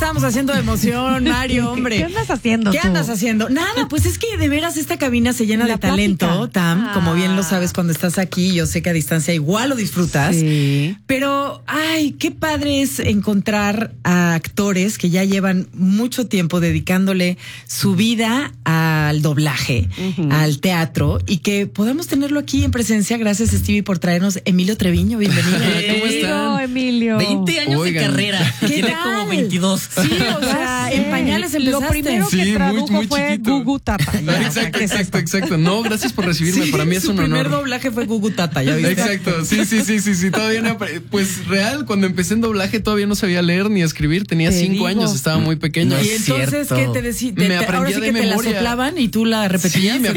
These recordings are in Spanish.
estábamos haciendo de emoción, Mario, hombre. ¿Qué andas haciendo? ¿Qué andas haciendo? Nada, pues es que de veras esta cabina se llena de talento, Tam, como bien lo sabes cuando estás aquí. Yo sé que a distancia igual lo disfrutas. Sí. Pero, ay, qué padre es encontrar a actores que ya llevan mucho tiempo dedicándole su vida al doblaje, al teatro, y que podamos tenerlo aquí en presencia. Gracias, Stevie, por traernos Emilio Treviño. Bienvenido. ¿Cómo están? Emilio. 20 años de carrera. Tiene tal? como 22. Sí, o sea, en pañales empezaste. Lo primero que Sí, tradujo muy fue chiquito. Gugu Tata. Exacto. No, gracias por recibirme. Sí, Para mí es su un primer honor. doblaje fue Gugu Tata, ¿ya viste? Exacto, sí. Todavía no. Pues real, cuando empecé en doblaje todavía no sabía leer ni escribir. Tenía 5 años, estaba muy pequeño. No Y es entonces, cierto. ¿qué te decía? Me Ahora aprendía sí de que te la memoria. soplaban y tú la repetías. Sí, me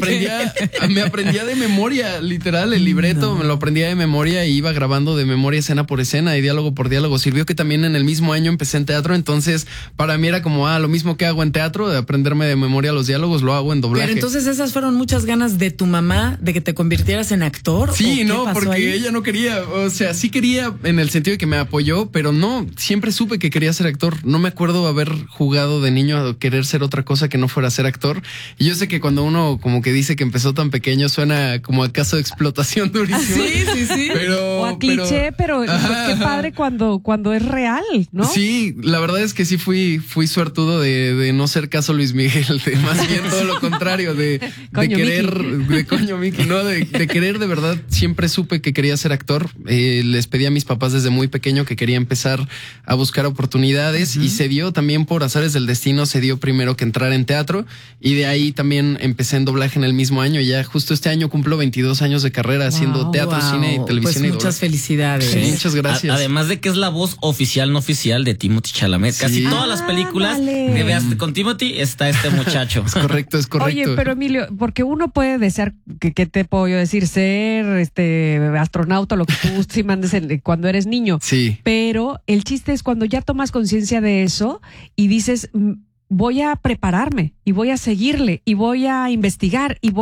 aprendía de memoria, literal, el libreto me lo aprendía de memoria y iba grabando de memoria escena por escena y diálogo por diálogo. Sirvió que también en el mismo año empecé en teatro, entonces para mí era como, lo mismo que hago en teatro, de aprenderme de memoria los diálogos, lo hago en doblaje. Pero entonces esas fueron muchas ganas de tu mamá de que te convirtieras en actor. Sí, ¿o qué no, pasó porque ahí? ella no quería, o sea, sí quería en el sentido de que me apoyó, pero no, siempre supe que quería ser actor. No me acuerdo haber jugado de niño a querer ser otra cosa que no fuera ser actor. Y yo sé que cuando uno como que dice que empezó tan pequeño suena como a caso de explotación durísimo. Sí. Pero, O a cliché, pero qué padre cuando es real, ¿no? Sí, la verdad es que sí fui suertudo de no ser caso Luis Miguel, de más bien todo lo contrario, de querer, de coño Mickey, no, de querer de verdad. Siempre supe que quería ser actor. Les pedí a mis papás desde muy pequeño que quería empezar a buscar oportunidades y se dio también por azares del destino, se dio primero que entrar en teatro y de ahí también empecé en doblaje en el mismo año. Ya justo este año cumplo 22 años de carrera haciendo teatro, cine y televisión. Pues y muchas doblaje. felicidades. Sí, muchas gracias. Además de que es la voz oficial, no oficial de Timothée Chalamet. Casi todas las películas que veas con Timothée está este muchacho. Es correcto. Oye, pero Emilio, porque uno puede desear, ¿qué te puedo yo decir? Ser astronauta, lo que tú sí mandes cuando eres niño. Sí. Pero el chiste es cuando ya tomas conciencia de eso y dices, voy a prepararme y voy a seguirle y voy a investigar y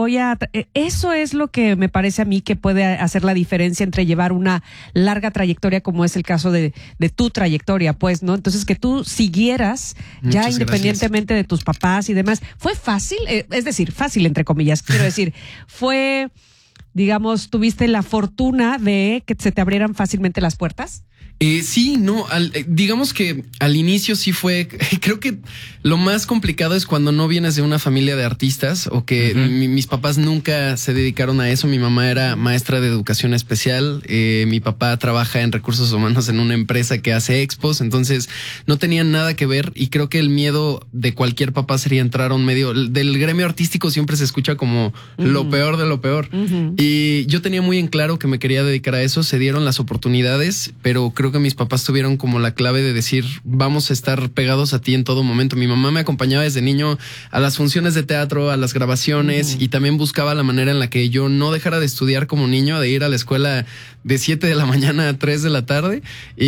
eso es lo que me parece a mí que puede hacer la diferencia entre llevar una larga trayectoria, como es el caso de tu trayectoria, pues, ¿no? Entonces, que tú siguieras ya Muchas independientemente de tus papás y demás. ¿Fue fácil? Es decir, fácil entre comillas, quiero decir, fue, digamos, tuviste la fortuna de que se te abrieran fácilmente las puertas. Sí, no, digamos que al inicio sí fue, creo que lo más complicado es cuando no vienes de una familia de artistas o que mis papás nunca se dedicaron a eso. Mi mamá era maestra de educación especial, mi papá trabaja en recursos humanos en una empresa que hace expos, entonces no tenían nada que ver y creo que el miedo de cualquier papá sería entrar a un medio del gremio artístico, siempre se escucha como lo peor de lo peor. Y yo tenía muy en claro que me quería dedicar a eso, se dieron las oportunidades, pero creo que mis papás tuvieron como la clave de decir, vamos a estar pegados a ti en todo momento. Mi mamá me acompañaba desde niño a las funciones de teatro, a las grabaciones y también buscaba la manera en la que yo no dejara de estudiar como niño, de ir a la escuela de 7 de la mañana a 3 de la tarde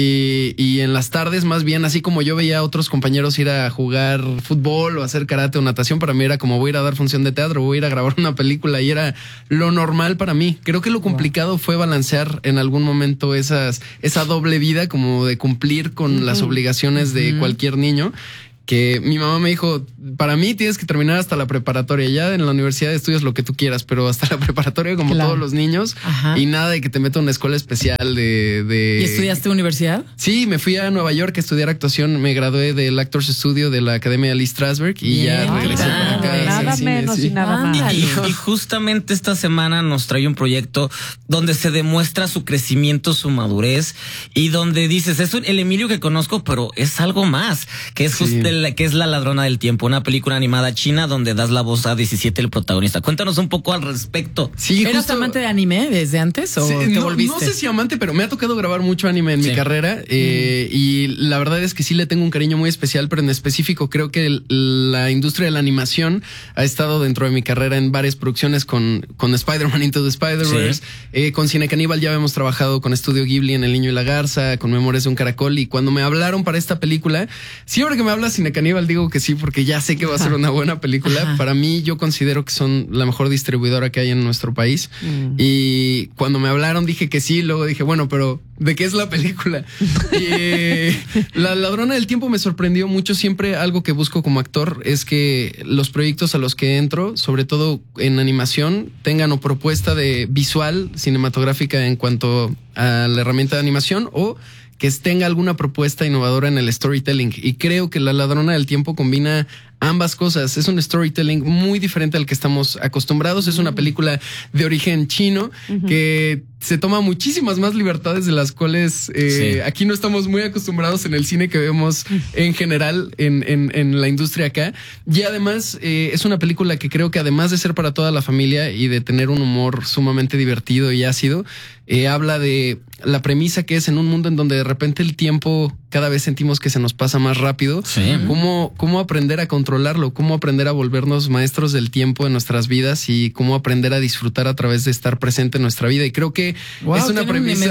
y en las tardes más bien, así como yo veía a otros compañeros ir a jugar fútbol o hacer karate o natación, para mí era como voy a ir a dar función de teatro, voy a ir a grabar una película y era lo normal para mí. Creo que lo complicado fue balancear en algún momento esa doble vida, como de cumplir con las obligaciones de cualquier niño. Que mi mamá me dijo, para mí tienes que terminar hasta la preparatoria, ya en la universidad estudias lo que tú quieras, pero hasta la preparatoria como todos los niños. Y nada de que te meta a una escuela especial de... ¿Y estudiaste universidad? Sí, me fui a Nueva York a estudiar actuación, me gradué del Actors Studio de la Academia Lee Strasberg y ya regresé para acá. Nada menos y nada más. Y justamente esta semana nos trae un proyecto donde se demuestra su crecimiento, su madurez y donde dices, es el Emilio que conozco, pero es algo más, que es que es La Ladrona del Tiempo, una película animada china donde das la voz a 17, el protagonista. Cuéntanos un poco al respecto. Sí, ¿Eras amante de anime desde antes o te volviste? No sé si amante, pero me ha tocado grabar mucho anime en mi carrera y la verdad es que sí le tengo un cariño muy especial, pero en específico creo que la industria de la animación ha estado dentro de mi carrera en varias producciones con Spider-Man Into the Spider-Verse, con Cine Caníbal ya hemos trabajado con Estudio Ghibli en El Niño y la Garza, con Memorias de un Caracol y cuando me hablaron para esta película, siempre que me hablas Cine Caníbal digo que sí, porque ya sé que va a ser una buena película. Para mí, yo considero que son la mejor distribuidora que hay en nuestro país. Y cuando me hablaron dije que sí, luego dije, bueno, pero ¿de qué es la película? Y La Ladrona del Tiempo me sorprendió mucho. Siempre algo que busco como actor es que los proyectos a los que entro, sobre todo en animación, tengan o propuesta de visual, cinematográfica en cuanto a la herramienta de animación, o que tenga alguna propuesta innovadora en el storytelling. Y creo que La Ladrona del Tiempo combina ambas cosas. Es un storytelling muy diferente al que estamos acostumbrados. Es una película de origen chino que se toma muchísimas más libertades de las cuales aquí no estamos muy acostumbrados en el cine que vemos en general en la industria acá. Y además es una película que creo que además de ser para toda la familia y de tener un humor sumamente divertido y ácido, habla de la premisa que es en un mundo en donde de repente el tiempo cada vez sentimos que se nos pasa más rápido. Cómo aprender a controlarlo, cómo aprender a volvernos maestros del tiempo en nuestras vidas y cómo aprender a disfrutar a través de estar presente en nuestra vida. Y creo que es una premisa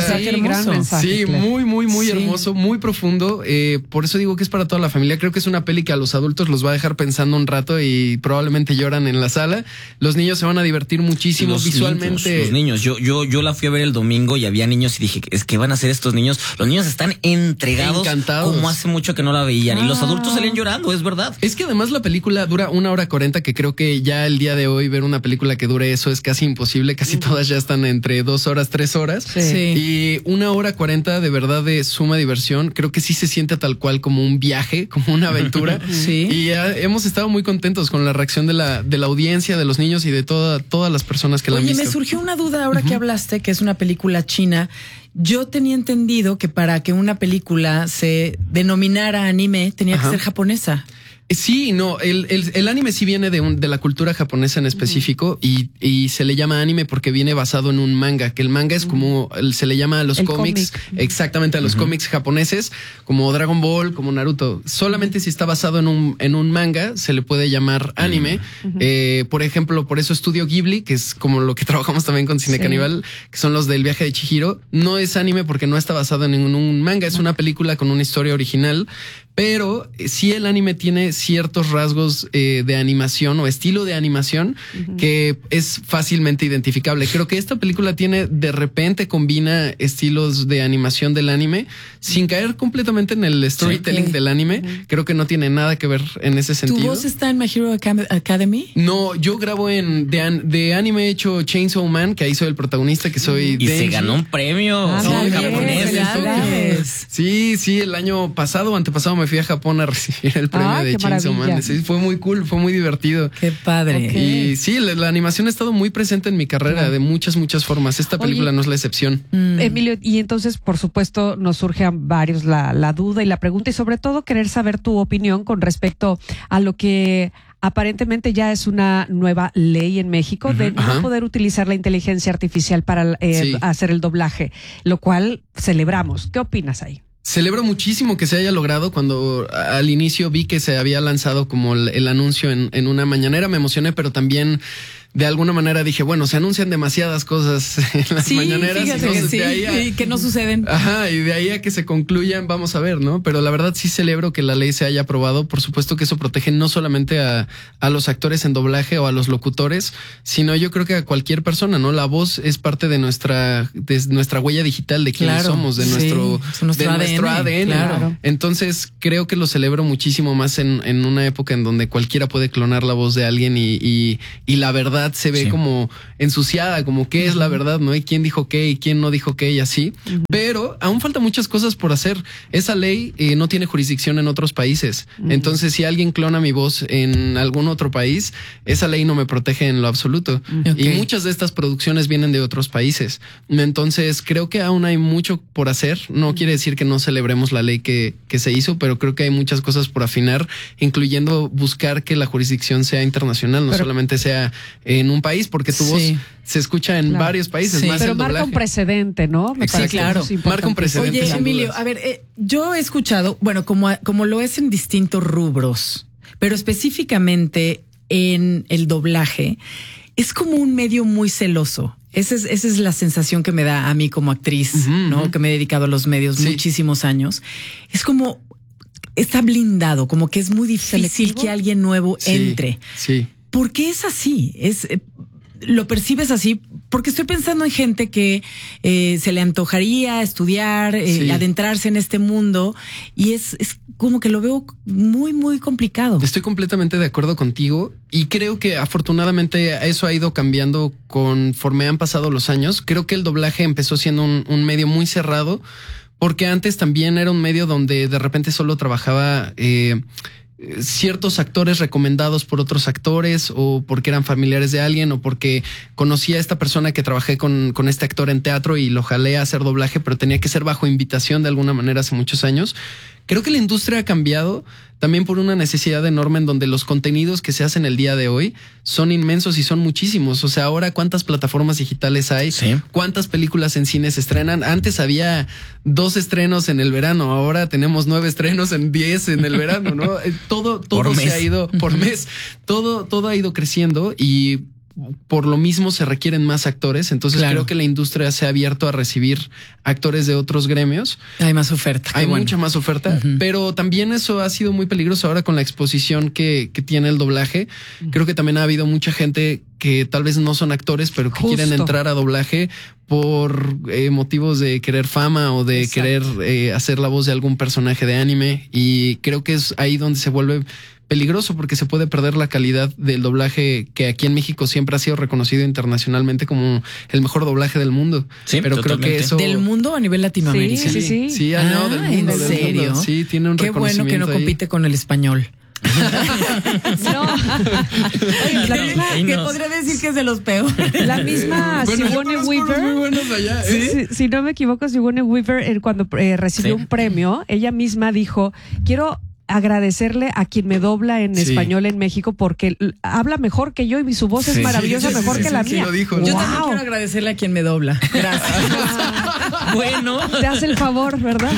muy hermoso, muy profundo. Por eso digo que es para toda la familia. Creo que es una peli que a los adultos los va a dejar pensando un rato y probablemente lloran en la sala. Los niños se van a divertir muchísimo visualmente. Los niños. Yo la fui a ver el domingo y había niños y dije, ¿qué van a hacer estos niños? Los niños están encantados como hace mucho que no la veían. Y los adultos salían llorando, es verdad. Es que además la película dura 1:40, que creo que ya el día de hoy ver una película que dure eso es casi imposible. Casi todas ya están entre 2 horas, 3 horas. Y 1:40 de verdad de suma diversión. Creo que sí se siente tal cual como un viaje, como una aventura. Y hemos estado muy contentos con la reacción de la audiencia, de los niños y de todas las personas que la han visto. Oye, me surgió una duda ahora que hablaste, que es una película china. Yo tenía entendido que para que una película se denominara anime tenía que ser japonesa. Sí, no, el anime sí viene de la cultura japonesa en específico y se le llama anime porque viene basado en un manga, que el manga es como se le llama a los cómics, exactamente a los cómics japoneses, como Dragon Ball, como Naruto. Solamente si está basado en un manga se le puede llamar anime. Por ejemplo, por eso Estudio Ghibli, que es como lo que trabajamos también con Cine Caníbal, que son los del Viaje de Chihiro, no es anime porque no está basado en ningún manga, es una película con una historia original. Pero sí el anime tiene ciertos rasgos de animación o estilo de animación que es fácilmente identificable. Creo que esta película de repente combina estilos de animación del anime sin caer completamente en el storytelling del anime. Creo que no tiene nada que ver en ese sentido. ¿Tu voz está en My Hero Academy? No, yo grabo de anime he hecho Chainsaw Man, que ahí soy el protagonista, que soy y se ganó un premio japonés. Sí, el año pasado o antepasado me fui a Japón a recibir el premio de Chainsaw Man. Sí, fue muy cool, fue muy divertido. Qué padre. Y sí, la animación ha estado muy presente en mi carrera de muchas formas. Esta película no es la excepción. Emilio, y entonces, por supuesto, nos surge a varios la duda y la pregunta y sobre todo querer saber tu opinión con respecto a lo que aparentemente ya es una nueva ley en México de no poder utilizar la inteligencia artificial para hacer el doblaje, lo cual celebramos. ¿Qué opinas ahí? Celebro muchísimo que se haya logrado. Cuando al inicio vi que se había lanzado como el anuncio en una mañanera, me emocioné, pero también de alguna manera dije, bueno, se anuncian demasiadas cosas en las mañaneras. Entonces, que de ahí y que no suceden. Y de ahí a que se concluyan, vamos a ver, ¿no? Pero la verdad sí celebro que la ley se haya aprobado. Por supuesto que eso protege no solamente a los actores en doblaje o a los locutores, sino yo creo que a cualquier persona, ¿no? La voz es parte de nuestra huella digital, de quiénes somos, de nuestro ADN. Claro. Entonces creo que lo celebro muchísimo más en una época en donde cualquiera puede clonar la voz de alguien y la verdad se ve como ensuciada, como qué es la verdad, ¿no? Y quién dijo qué y quién no dijo qué y así. Pero aún faltan muchas cosas por hacer. Esa ley no tiene jurisdicción en otros países. Entonces, si alguien clona mi voz en algún otro país, esa ley no me protege en lo absoluto. Y muchas de estas producciones vienen de otros países. Entonces, creo que aún hay mucho por hacer. No quiere decir que no celebremos la ley que se hizo, pero creo que hay muchas cosas por afinar, incluyendo buscar que la jurisdicción sea internacional, no solamente sea en un país, porque tu voz se escucha en varios países. Más pero marca un precedente, ¿no? Claro. Marca un precedente. Oye, Emilio, a ver, yo he escuchado, bueno, como lo es en distintos rubros, pero específicamente en el doblaje, es como un medio muy celoso. Esa es la sensación que me da a mí como actriz, ¿no? Que me he dedicado a los medios muchísimos años. Es como está blindado, como que es muy difícil ¿Selectivo? que alguien nuevo entre. Sí. ¿Por qué es así? ¿Lo percibes así? Porque estoy pensando en gente que se le antojaría estudiar, adentrarse en este mundo, y es como que lo veo muy, muy complicado. Estoy completamente de acuerdo contigo y creo que afortunadamente eso ha ido cambiando conforme han pasado los años. Creo que el doblaje empezó siendo un medio muy cerrado, porque antes también era un medio donde de repente solo trabajaba ciertos actores recomendados por otros actores, o porque eran familiares de alguien, o porque conocía a esta persona que trabajé con este actor en teatro y lo jalé a hacer doblaje, pero tenía que ser bajo invitación de alguna manera hace muchos años. Creo que la industria ha cambiado también por una necesidad enorme en donde los contenidos que se hacen el día de hoy son inmensos y son muchísimos. O sea, ahora cuántas plataformas digitales hay, cuántas películas en cine se estrenan. Antes había 2 estrenos en el verano, ahora tenemos 9 estrenos en 10 en el verano, ¿no? Todo se ha ido por mes. Todo ha ido creciendo y por lo mismo se requieren más actores. Entonces creo que la industria se ha abierto a recibir actores de otros gremios. Hay más oferta. Hay mucha más oferta, pero también eso ha sido muy peligroso ahora con la exposición que tiene el doblaje. Creo que también ha habido mucha gente que tal vez no son actores, pero que quieren entrar a doblaje por motivos de querer fama o de querer hacer la voz de algún personaje de anime. Y creo que es ahí donde se vuelve peligroso, porque se puede perder la calidad del doblaje, que aquí en México siempre ha sido reconocido internacionalmente como el mejor doblaje del mundo. Sí, pero totalmente. creo que eso... ¿Del mundo a nivel Latinoamérica? Sí. Sí, no, del mundo. ¿En serio? Mundo. Sí, tiene un Qué bueno que no compite con el español. No. Oye, la misma, que podría decir que es de los peores. La misma Sigourney Weaver. Muy buenos allá, ¿eh? Si no me equivoco, Sigourney Weaver, cuando recibió un premio, ella misma dijo: quiero agradecerle a quien me dobla en español en México, porque habla mejor que yo y su voz es maravillosa, mejor que la mía. Lo dijo. Yo también quiero agradecerle a quien me dobla. Gracias. Bueno, te hace el favor, ¿verdad?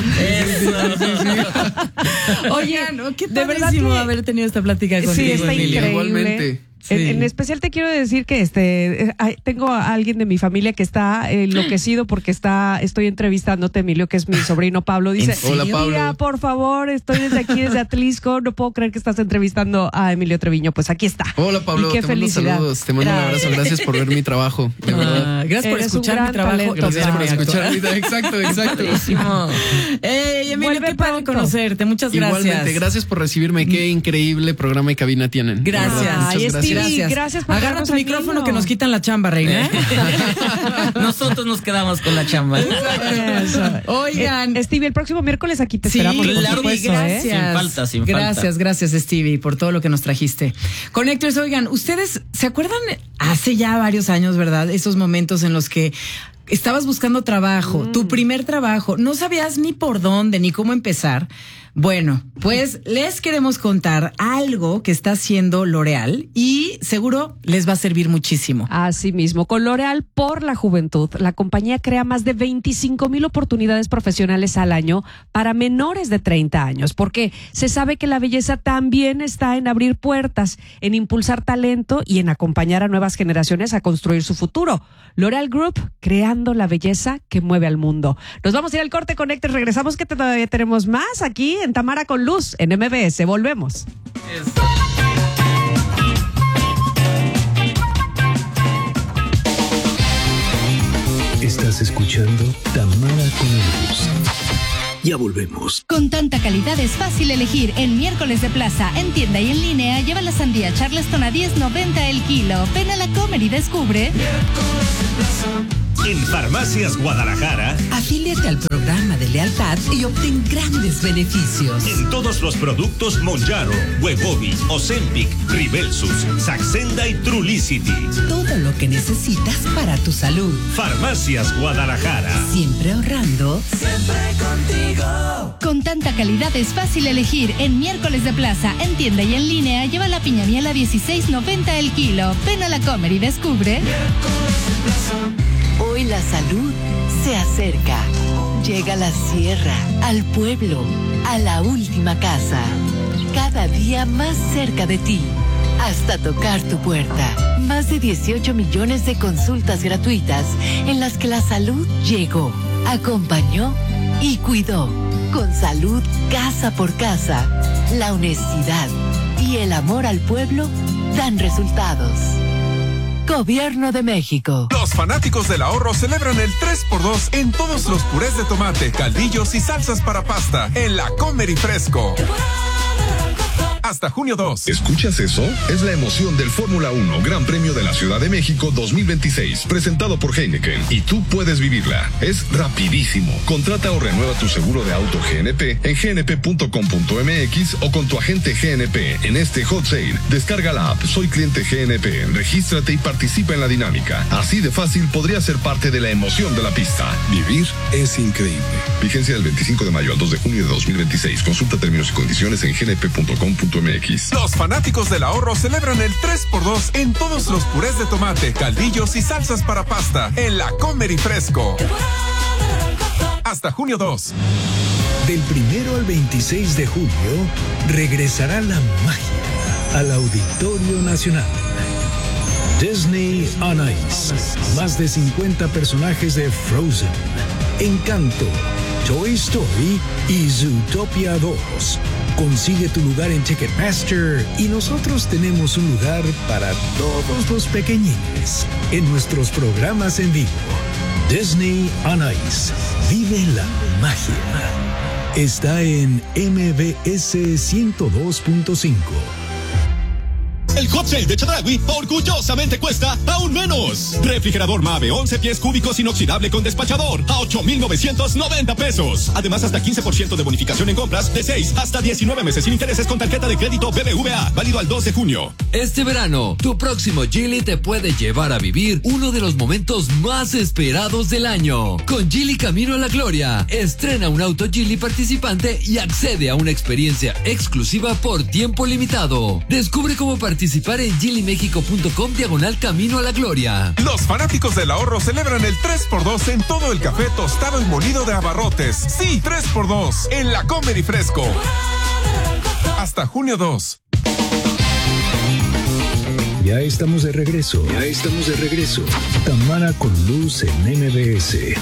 Oigan, qué de verdad padrísimo que haber tenido esta plática contigo. Sí, está Emilio. increíble. Igualmente. Sí. En especial te quiero decir que tengo a alguien de mi familia que está enloquecido porque estoy entrevistándote, Emilio, que es mi sobrino Pablo. Dice: Hola, Pablo. Tía, por favor, estoy desde aquí, desde Atlisco, no puedo creer que estás entrevistando a Emilio Treviño. Pues aquí está. Hola, Pablo, y qué te mando felicidad. saludos, te mando un abrazo, gracias por ver mi trabajo, de verdad. Gracias por Eres un escuchar gran mi trabajo. talento, Gracias por escuchar. Exacto. Emilio, Vuelve qué padre pronto. conocerte. Muchas gracias. Igualmente, gracias por recibirme. Qué increíble programa y cabina tienen. Gracias. De verdad, Ay, muchas Stevie, gracias por Agarra darnos tu al micrófono niño. que nos quitan la chamba, reina. nosotros nos quedamos con la chamba. Eso. Oigan. Stevie, el próximo miércoles aquí te Sí, esperamos, por claro, supuesto, gracias. Sin falta, sin falta. Gracias, Stevie, por todo lo que nos trajiste. Connectors, oigan, ¿ustedes se acuerdan hace ya varios años, verdad? Esos momentos en los que estabas buscando trabajo, tu primer trabajo, no sabías ni por dónde ni cómo empezar. Bueno, pues les queremos contar algo que está haciendo L'Oréal y seguro les va a servir muchísimo. Así mismo, con L'Oréal por la Juventud, la compañía crea más de 25,000 oportunidades profesionales al año para menores de 30 años, porque se sabe que la belleza también está en abrir puertas, en impulsar talento y en acompañar a nuevas generaciones a construir su futuro. L'Oréal Group, creando la belleza que mueve al mundo. Nos vamos a ir al corte, Connector. Regresamos, que todavía tenemos más aquí en Tamara con Luz, en MBS. Volvemos. Estás escuchando Tamara con Luz. Ya volvemos. Con tanta calidad es fácil elegir. En miércoles de plaza, en tienda y en línea, lleva la sandía Charleston a $10.90 el kilo. Ven a la Comer y descubre. En Farmacias Guadalajara, afíliate al programa de lealtad y obtén grandes beneficios. en todos los productos Monjaro, Wegovy, Ozempic, Ribelsus, Saxenda y Trulicity. Todo lo que necesitas para tu salud. Farmacias Guadalajara. Siempre ahorrando. Con tanta calidad es fácil elegir. En miércoles de plaza, en tienda y en línea, lleva la piña miel a $16.90 el kilo. Ven a la Comer y descubre. Hoy la salud se acerca. Llega a la sierra, al pueblo, a la última casa. Cada día más cerca de ti. Hasta tocar tu puerta. Más de 18 millones de consultas gratuitas en las que la salud llegó, acompañó y cuidó. Con salud casa por casa, la honestidad y el amor al pueblo dan resultados. Gobierno de México. Los fanáticos del ahorro celebran el 3x2 en todos los purés de tomate, caldillos y salsas para pasta en La Comer y Fresco. Hasta junio 2. ¿Escuchas eso? Es la emoción del Fórmula 1 Gran Premio de la Ciudad de México 2026, presentado por Heineken. Y tú puedes vivirla. Es rapidísimo. Contrata o renueva tu seguro de auto GNP en gnp.com.mx o con tu agente GNP en este hot sale. Descarga la app Soy Cliente GNP, regístrate y participa en la dinámica. Así de fácil podrías ser parte de la emoción de la pista. Vivir es increíble. Vigencia del 25 de mayo al 2 de junio de 2026. Consulta términos y condiciones en gnp.com.mx. Los fanáticos del ahorro celebran el 3x2 en todos los purés de tomate, caldillos y salsas para pasta en La Comer y Fresco. Hasta junio 2. Del 1 al 26 de julio regresará la magia al Auditorio Nacional. Disney on Ice. Más de 50 personajes de Frozen, Encanto, Toy Story y Zootopia 2. Consigue tu lugar en Ticketmaster y nosotros tenemos un lugar para todos los pequeñines en nuestros programas en vivo. Disney on Ice. Vive la magia. Está en MBS 102.5. El hot sale de Chedraui orgullosamente cuesta aún menos. Refrigerador Mave 11 pies cúbicos inoxidable con despachador a 8,990 pesos. Además, hasta 15% de bonificación en compras de 6 hasta 19 meses sin intereses con tarjeta de crédito BBVA. Válido al 2 de junio. Este verano, tu próximo Geely te puede llevar a vivir uno de los momentos más esperados del año. Con Geely Camino a la Gloria, estrena un auto Geely participante y accede a una experiencia exclusiva por tiempo limitado. Descubre cómo participar en geelymexico.com/Camino a la Gloria. Los fanáticos del ahorro celebran el 3x2 en todo el café tostado y molido de Abarrotes. Sí, 3x2 en La Comer y Fresco. Hasta junio 2. Ya estamos de regreso. Tamara con Luz en MBS.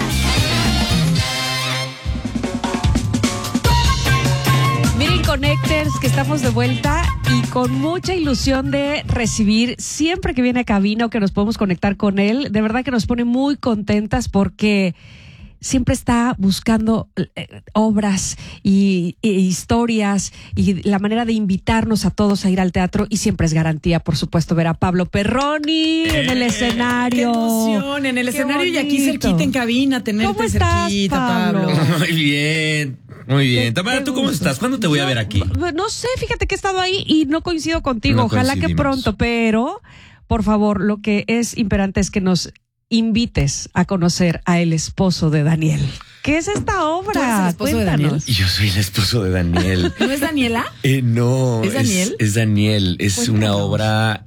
Miren, Connectors, que estamos de vuelta y con mucha ilusión de recibir siempre que viene a cabina o que nos podemos conectar con él. De verdad que nos pone muy contentas porque siempre está buscando obras y historias y la manera de invitarnos a todos a ir al teatro, y siempre es garantía, por supuesto, ver a Pablo Perroni en el escenario. ¡Qué emoción! En el escenario y aquí cerquita en cabina, tenerte ¿Cómo estás, cerquita, Pablo? Muy bien. Muy bien. Tamara, ¿tú cómo estás? ¿Cuándo te voy a ver aquí? No sé, fíjate que he estado ahí y no coincido contigo. No Ojalá que coincidimos. pronto, pero por favor, lo que es imperante es que nos invites a conocer a el esposo de Daniel. ¿Qué es esta obra? ¿Tú eres el esposo de Daniel? Yo soy el esposo de Daniel. ¿No es Daniela? No. ¿Es Daniel? Es Daniel. Es Cuéntanos. una obra.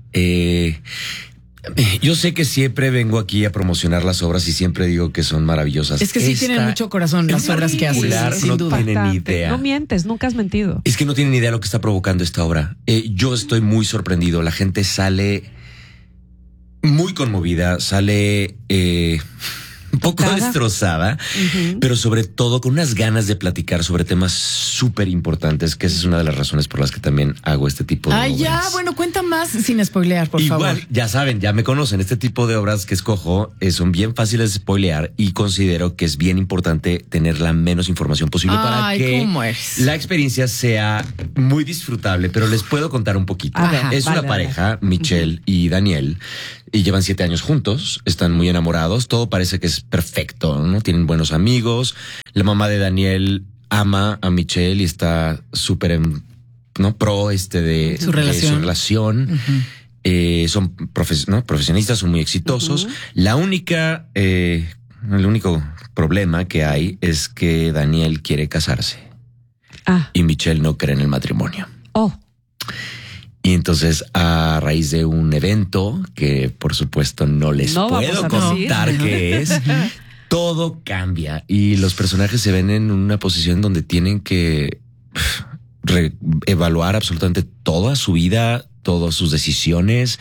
Yo sé que siempre vengo aquí a promocionar las obras y siempre digo que son maravillosas. Es que sí tienen mucho corazón las obras que haces, sin no duda. tienen idea. No mientes, nunca has mentido. Es que no tienen idea lo que está provocando esta obra. Yo estoy muy sorprendido. La gente sale muy conmovida, sale un poco destrozada, pero sobre todo con unas ganas de platicar sobre temas súper importantes, que esa es una de las razones por las que también hago este tipo de obras. Ya, bueno, cuenta más sin spoilear, por favor. Igual, ya saben, ya me conocen, este tipo de obras que escojo son bien fáciles de spoilear y considero que es bien importante tener la menos información posible para que la experiencia sea muy disfrutable, pero les puedo contar un poquito. Es una pareja, Michelle y Daniel, y llevan 7 años juntos, están muy enamorados, todo parece que es perfecto, ¿no? Tienen buenos amigos, la mamá de Daniel ama a Michelle y está súper pro de su relación. Son profesionistas, son muy exitosos. El único problema que hay es que Daniel quiere casarse y Michelle no cree en el matrimonio. Y entonces, a raíz de un evento que por supuesto no les puedo contar qué es, todo cambia y los personajes se ven en una posición donde tienen que evaluar absolutamente toda su vida, todas sus decisiones,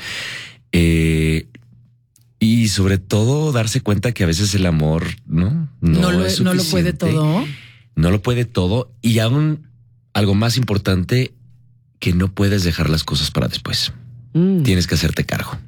y sobre todo darse cuenta que a veces el amor no lo puede todo. no lo puede todo y aún algo más importante, que no puedes dejar las cosas para después. Tienes que hacerte cargo.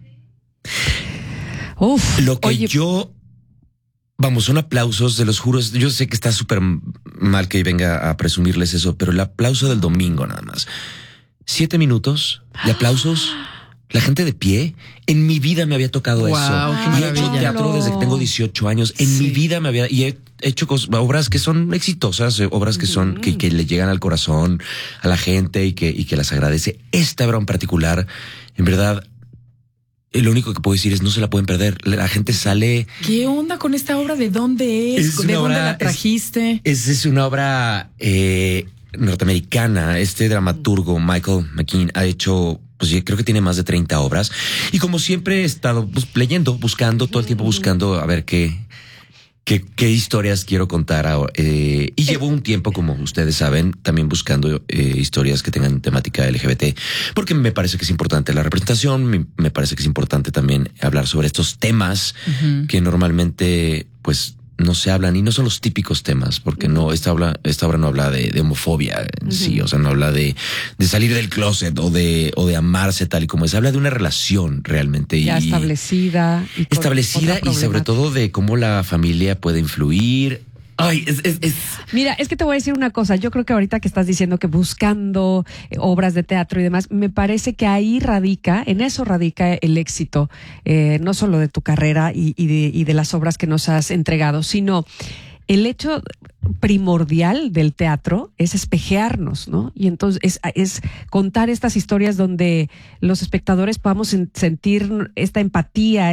Lo que vamos, son aplausos, se los juro. Yo sé que está súper mal que venga a presumirles eso, pero el aplauso del domingo nada más. 7 minutos de aplausos. La gente de pie. En mi vida me había tocado eso. Y he hecho teatro desde que tengo 18 años. En mi vida me había... Y he hecho obras que son exitosas, obras que son... que le llegan al corazón a la gente y que las agradece. Esta obra en particular, en verdad... Lo único que puedo decir es no se la pueden perder. La gente sale... ¿Qué onda con esta obra? ¿De dónde es? ¿De dónde la trajiste? Es una obra norteamericana. Este dramaturgo, Michael McKean, ha hecho... Pues yo creo que tiene más de 30 obras. Y como siempre he estado leyendo, buscando, todo el tiempo buscando a ver qué historias quiero contar ahora. Y llevo un tiempo, como ustedes saben, también buscando historias que tengan temática LGBT, porque me parece que es importante la representación, me parece que es importante también hablar sobre estos temas que normalmente pues no se hablan y no son los típicos temas, porque no, esta obra no habla de homofobia en sí, o sea, no habla de salir del closet o de amarse tal y como es, habla de una relación realmente ya establecida y sobre todo de cómo la familia puede influir. Ay, Mira, es que te voy a decir una cosa. Yo creo que ahorita que estás diciendo que buscando obras de teatro y demás, me parece que en eso radica el éxito, no solo de tu carrera y de las obras que nos has entregado, sino el hecho primordial del teatro es espejearnos, ¿no? Y entonces es contar estas historias donde los espectadores podamos sentir esta empatía,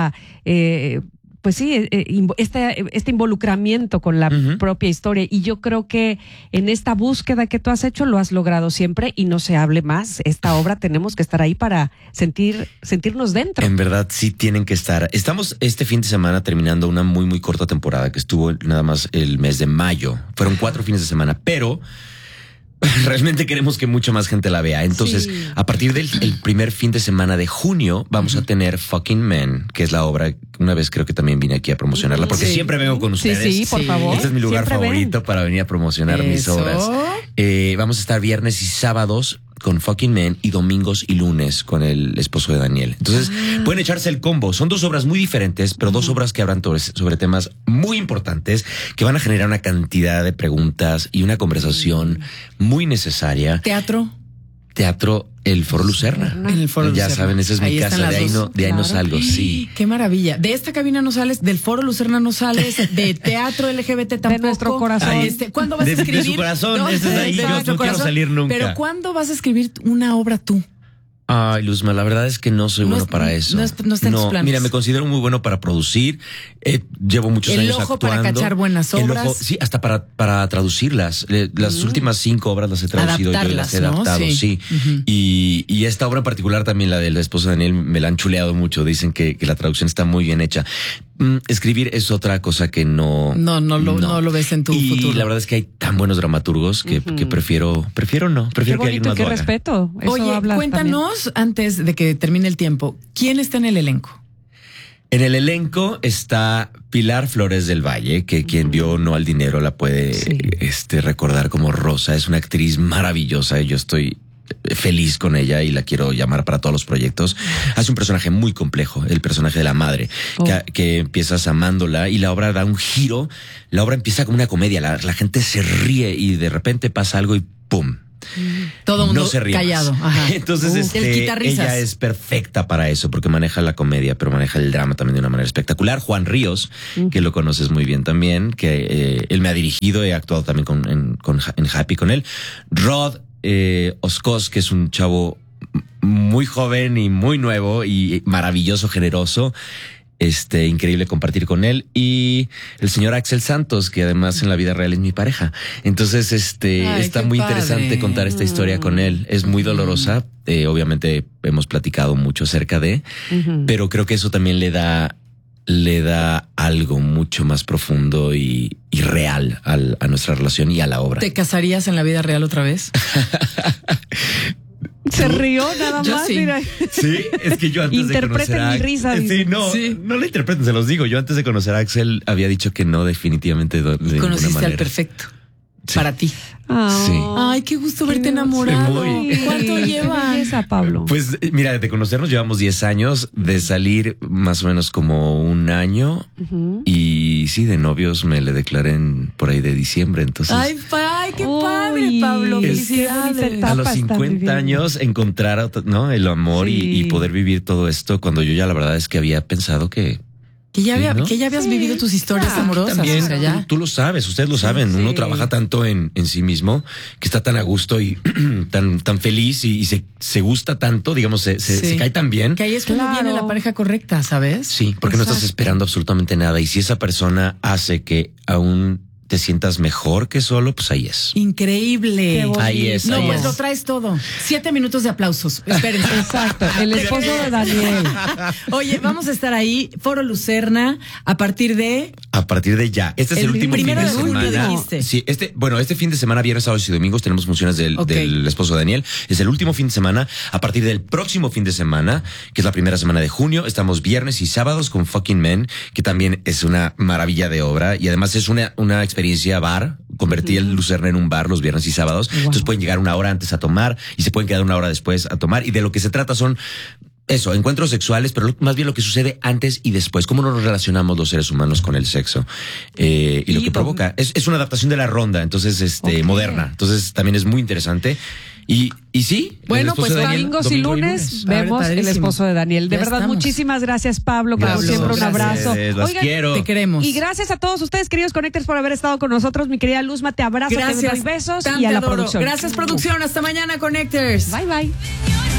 pues sí, este involucramiento con la propia historia. Y yo creo que en esta búsqueda que tú has hecho lo has logrado siempre y no se hable más. Esta obra tenemos que estar ahí para sentirnos dentro. En verdad sí tienen que estar. Estamos este fin de semana terminando una muy, muy corta temporada que estuvo nada más el mes de mayo. Fueron 4 fines de semana, pero... realmente queremos que mucha más gente la vea. Entonces, a partir del primer fin de semana de junio, vamos a tener Fucking Men, que es la obra. Una vez creo que también vine aquí a promocionarla, porque siempre vengo con ustedes. Sí, por favor. Este es mi lugar favorito para venir a promocionar mis obras. Vamos a estar viernes y sábados con Fucking Men y domingos y lunes con El esposo de Daniel. Entonces, pueden echarse el combo. Son 2 obras muy diferentes, pero 2 obras que hablan sobre temas muy importantes que van a generar una cantidad de preguntas y una conversación muy necesaria. Teatro, el Foro Lucerna. Ya saben, esa es mi casa. De ahí no salgo. Sí. Qué maravilla. De esta cabina no sales, del Foro Lucerna no sales, de teatro LGBT tampoco. De nuestro corazón. ¿Cuándo vas a escribir? De su corazón. No, ese es ahí. Yo no quiero salir nunca. Pero ¿cuándo vas a escribir una obra tú? Ay, Luzma, la verdad es que no soy bueno para eso. No está en tus planes. Mira, me considero muy bueno para producir. Llevo muchos años actuando. El ojo para cachar buenas obras. Sí, hasta para traducirlas. Las últimas 5 obras las he traducido yo y las he adaptado, sí. Y esta obra en particular también, la del esposo de Daniel, me la han chuleado mucho. Dicen que la traducción está muy bien hecha. Escribir es otra cosa que no lo ves en tu futuro. Y la verdad es que hay tan buenos dramaturgos que prefiero no. Prefiero que alguien más lo haga. Respeto. Eso. Oye, cuéntanos antes de que termine el tiempo, ¿quién está en el elenco? En el elenco está Pilar Flores del Valle, que quien vio No al Dinero la puede recordar como Rosa. Es una actriz maravillosa y yo estoy feliz con ella y la quiero llamar para todos los proyectos. Hace un personaje muy complejo, el personaje de la madre, que empiezas amándola y la obra da un giro. La obra empieza como una comedia, la gente se ríe y de repente pasa algo y ¡pum! Todo mundo no se ríe callado. Ajá. Entonces ella es perfecta para eso porque maneja la comedia, pero maneja el drama también de una manera espectacular. Juan Ríos, que lo conoces muy bien también, que él me ha dirigido, he actuado también en Happy con él. Rod Oscos, que es un chavo muy joven y muy nuevo y maravilloso, generoso. Increíble compartir con él. Y el señor Axel Santos, que además en la vida real es mi pareja. Entonces, está muy interesante contar esta historia con él. Es muy dolorosa. Obviamente hemos platicado mucho acerca de, pero creo que eso también le da algo mucho más profundo y real a nuestra relación y a la obra. ¿Te casarías en la vida real otra vez? Se rió nada más, sí. Mira. Sí, es que yo antes de conocer a mi risa. Sí, no lo interpreten, se los digo. Yo antes de conocer a Axel había dicho que no, definitivamente de ninguna Conociste manera. al perfecto. para ti. Sí. Ay, qué gusto verte enamorado. ¿Cuánto llevan? Pablo? Pues mira, de conocernos llevamos 10 años, de salir más o menos como un año y sí, de novios me le declaré por ahí de diciembre, entonces. Ay, qué padre, Pablo. Felicidades. A los 50 años encontrar, ¿no? El amor y poder vivir todo esto cuando yo ya la verdad es que había pensado que ya habías vivido tus historias amorosas. También, o sea, ya. tú lo sabes, ustedes lo saben. Uno trabaja tanto en sí mismo que está tan a gusto y tan feliz y se gusta tanto, digamos, se cae tan bien. Que ahí es cuando viene la pareja correcta, ¿sabes? Sí, porque no estás esperando absolutamente nada. Y si esa persona hace que aún te sientas mejor que solo, pues ahí es. Increíble. Ahí es. No, pues lo traes todo. 7 minutos de aplausos. Espérense. Exacto. El esposo de Daniel. Oye, vamos a estar ahí, Foro Lucerna, a partir de ya. Este es el último fin de semana. Sí, este fin de semana, viernes, sábados y domingos, tenemos funciones del esposo de Daniel. Es el último fin de semana. A partir del próximo fin de semana, que es la primera semana de junio, estamos viernes y sábados con Fucking Men, que también es una maravilla de obra y además es una experiencia bar. Convertí el Lucerna en un bar los viernes y sábados. Wow. Entonces pueden llegar una hora antes a tomar y se pueden quedar una hora después a tomar. Y de lo que se trata son encuentros sexuales, pero más bien lo que sucede antes y después. Cómo nos relacionamos los seres humanos con el sexo. Y lo que provoca. Es una adaptación de La Ronda, entonces, moderna. Entonces también es muy interesante. Y sí. Bueno, pues domingos y lunes vemos El esposo de Daniel. De verdad, muchísimas gracias, Pablo. Como siempre, un abrazo. Oigan, quiero. Te queremos. Y gracias a todos ustedes, queridos Connectors, por haber estado con nosotros. Mi querida Luzma, te abrazo, te doy besos y a la producción. Gracias, producción. Hasta mañana, Connectors. Bye, bye.